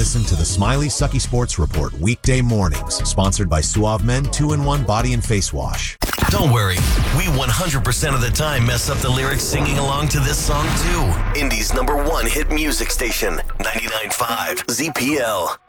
Listen to the Smiley Sucky Sports Report weekday mornings, sponsored by Suave Men 2-in-1 Body and Face Wash. Don't worry, we 100% of the time mess up the lyrics singing along to this song too. Indy's #1 hit music station, 99.5 ZPL.